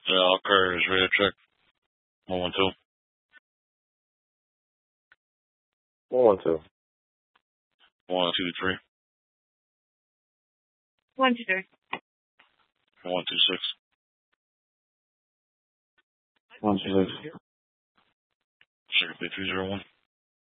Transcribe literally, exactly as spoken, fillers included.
Yeah, all carriers radio check. One one two. One one two. One two three. One two three. One two six. One two six. Second three zero one.